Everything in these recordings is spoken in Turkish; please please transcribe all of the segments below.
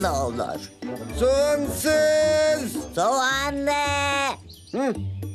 olur. Soğansız. Soğanlı. Hı.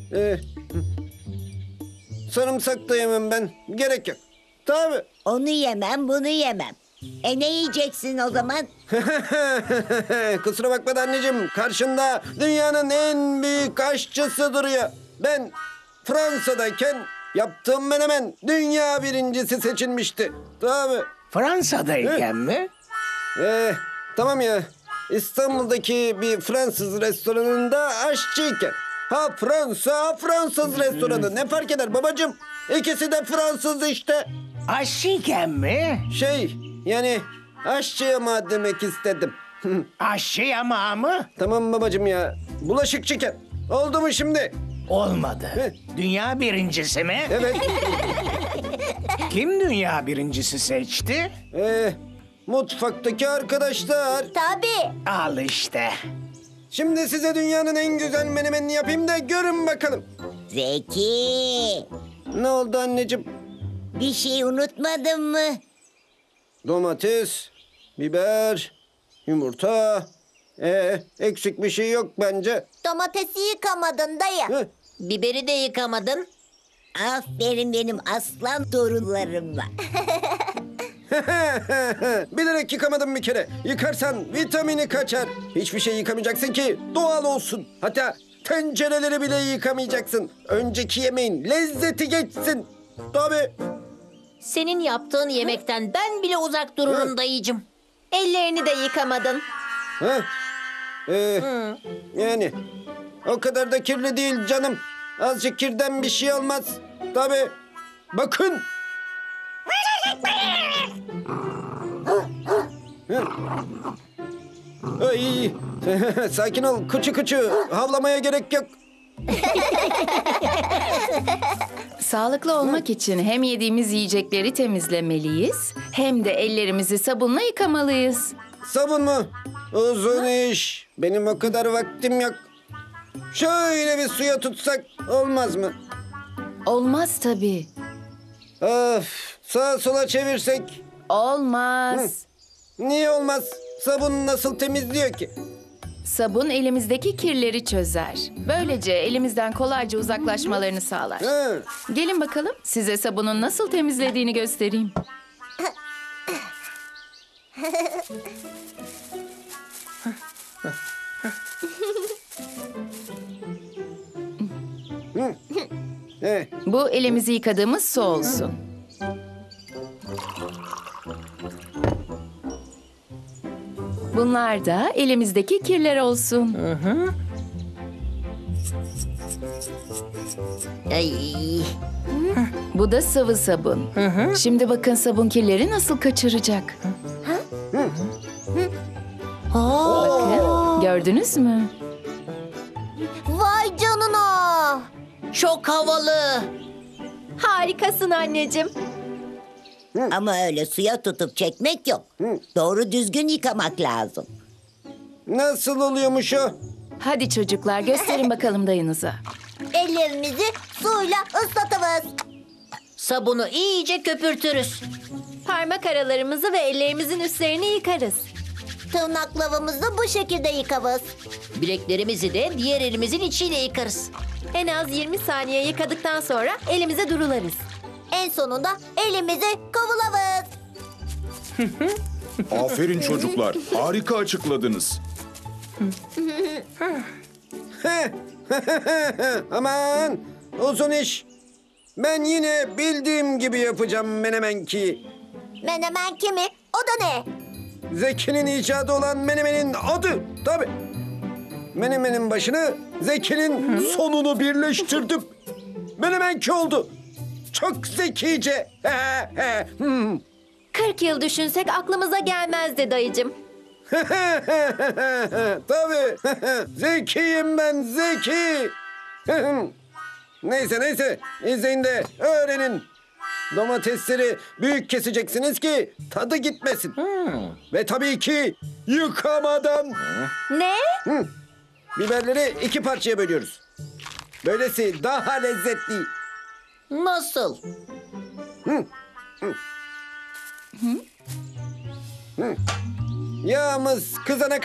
Sarımsak da yemem ben. Gerek yok. Tabii. Onu yemem, bunu yemem. Ne yiyeceksin o zaman? Kusura bakma da anneciğim. Karşında dünyanın en büyük aşçısı duruyor. Ben Fransa'dayken yaptığım menemen dünya birincisi seçilmişti. Tabii. Fransa'dayken mi? Tamam ya. İstanbul'daki bir Fransız restoranında aşçıyken. Ha Fransa, Fransız restoranı. Ne fark eder babacığım? İkisi de Fransız işte. Aşçıyken mi? Yani aşçı ama demek istedim. Aşçı yamağı mı? Tamam babacığım ya. Bulaşıkçıken. Oldu mu şimdi? Olmadı. Dünya birincisi mi? Evet. Kim dünya birincisi seçti? Mutfaktaki arkadaşlar. Tabii. Al işte. Şimdi size dünyanın en güzel menemenini yapayım da görün bakalım. Zeki. Ne oldu anneciğim? Bir şey unutmadın mı? Domates, biber, yumurta. Eksik bir şey yok bence. Domatesi yıkamadın dayı. Hı. Biberi de yıkamadın. Aferin benim aslan torunlarıma. Bilerek yıkamadım bir kere. Yıkarsan vitamini kaçar. Hiçbir şey yıkamayacaksın ki doğal olsun. Hatta tencereleri bile yıkamayacaksın. Önceki yemeğin lezzeti geçsin. Tabii. Senin yaptığın yemekten ben bile uzak dururum dayıcım. Ellerini de yıkamadın. Ha? Yani o kadar da kirli değil canım. Azıcık kirden bir şey olmaz. Tabii. Bakın. Ay, sakin ol kuçu kuçu. Havlamaya gerek yok. Sağlıklı olmak için hem yediğimiz yiyecekleri temizlemeliyiz, hem de ellerimizi sabunla yıkamalıyız. Sabun mu? Uzun iş. Benim o kadar vaktim yok. Şöyle bir suya tutsak olmaz mı? Olmaz tabii. Of, sağa sola çevirsek. Olmaz. Niye olmaz? Sabun nasıl temizliyor ki? Sabun elimizdeki kirleri çözer. Böylece elimizden kolayca uzaklaşmalarını sağlar. Ha. Gelin bakalım, size sabunun nasıl temizlediğini göstereyim. Bu elimizi yıkadığımız su olsun. Bunlar da elimizdeki kirler olsun. Ay. Bu da sıvı sabun. Şimdi bakın sabun kirleri nasıl kaçıracak. Bakın, gördünüz mü? Vay canına. Çok havalı. Harikasın anneciğim. Ama öyle suya tutup çekmek yok. Doğru düzgün yıkamak lazım. Nasıl oluyormuş o? Hadi çocuklar, gösterin bakalım dayınıza. Ellerimizi suyla ıslatırız. Sabunu iyice köpürtürüz. Parmak aralarımızı ve ellerimizin üstlerini yıkarız. Tırnaklarımızı bu şekilde yıkarız. Bileklerimizi de diğer elimizin içiyle yıkarız. En az 20 saniye yıkadıktan sonra elimize durularız. En sonunda elimizi kavularız. Aferin çocuklar. Harika açıkladınız. Aman uzun iş. Ben yine bildiğim gibi yapacağım menemenki. Menemen kimi? O da ne? Zeki'nin icadı olan menemenin adı. Tabii. Menemenin başını Zeki'nin sonunu birleştirdim. Menemenki oldu. Çok zekice. 40 yıl düşünsek aklımıza gelmezdi dayıcım. Tabii. Zekiyim ben, zeki. Neyse. İzleyin de öğrenin. Domatesleri büyük keseceksiniz ki tadı gitmesin. Ve tabii ki yıkamadan. Ne? Biberleri 2 parçaya bölüyoruz. Böylesi daha lezzetli. Nasıl? Yağımız kızana